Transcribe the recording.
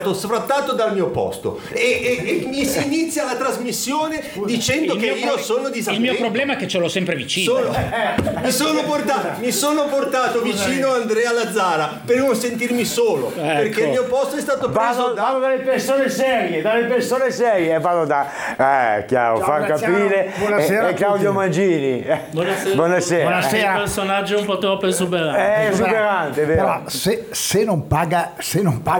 sfrattato dal mio posto e mi si inizia la trasmissione dicendo che io sono disattento. Il mio problema è che ce l'ho sempre vicino. Mi sono portato vicino Andrea Lazzara per non sentirmi solo, perché il mio posto è stato preso vado dalle persone serie e vado da chiaro, far capire e Claudio Mangini. Buonasera. È un personaggio un po' troppo esuberante. È esuberante, vero? Però se non paga